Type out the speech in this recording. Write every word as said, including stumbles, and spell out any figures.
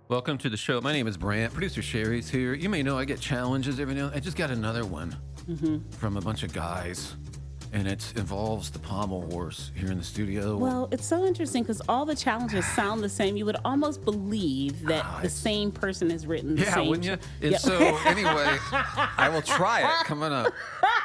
Welcome to the show. My name is Brant. Producer Sherry's here. You may know I get challenges every now and I just got another one Mm-hmm. from a bunch of guys, and it involves the pommel horse here in the studio. Well, it's so interesting because all the challenges sound the same. You would almost believe that Ah, the it's- same person has written the yeah, same. wouldn't you? ch- And Yeah. so, anyway, I will try it coming up.